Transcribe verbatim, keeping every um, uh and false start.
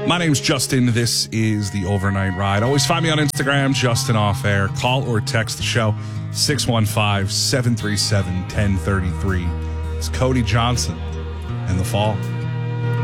My name's Justin. This is the Overnight Ride. Always find me on Instagram, Justin Off Air. Call or text the show, six one five, seven three seven, one zero three three. It's Cody Johnson and The Fall.